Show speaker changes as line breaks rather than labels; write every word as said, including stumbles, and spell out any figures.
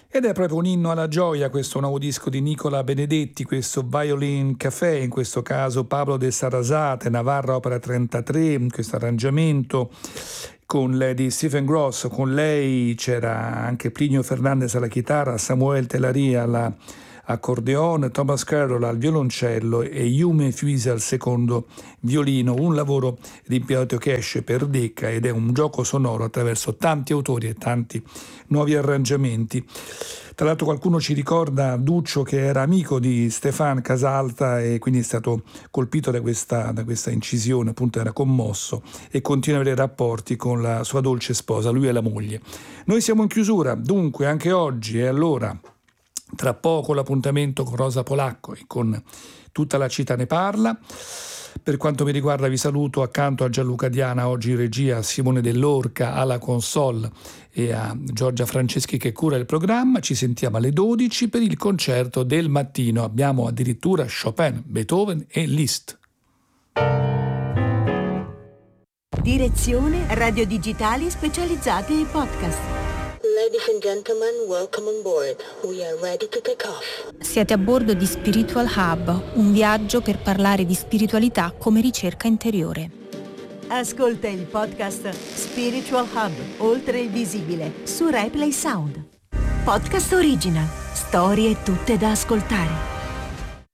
Ed è proprio un inno alla gioia questo nuovo disco di Nicola Benedetti, questo Violin Café, in questo caso Pablo de Sarasate, Navarra Opera trentatré, questo arrangiamento con lei di Stephen Gross. Con lei c'era anche Plinio Fernandez alla chitarra, Samuel Telaria alla accordeone, Thomas Carroll al violoncello e Yume Fuise al secondo violino. Un lavoro rimpianto che esce per Decca ed è un gioco sonoro attraverso tanti autori e tanti nuovi arrangiamenti. Tra l'altro qualcuno ci ricorda Duccio, che era amico di Stéphane Casalta e quindi è stato colpito da questa, da questa incisione, appunto era commosso e continua ad avere rapporti con la sua dolce sposa, lui e la moglie. Noi siamo in chiusura, dunque anche oggi, e allora tra poco l'appuntamento con Rosa Polacco e con Tutta la città ne parla. Per quanto mi riguarda vi saluto accanto a Gianluca Diana, oggi in regia, a Simone Dell'Orca alla console e a Giorgia Franceschi che cura il programma. Ci sentiamo alle dodici per il concerto del mattino. Abbiamo addirittura Chopin, Beethoven e Liszt.
Direzione Radio Digitali specializzati in podcast.
Ladies and gentlemen, welcome on board. We are ready to take off.
Siete a bordo di Spiritual Hub, un viaggio per parlare di spiritualità come ricerca interiore.
Ascolta il podcast Spiritual Hub, oltre il visibile, su Replay Sound. Podcast original, storie tutte da ascoltare.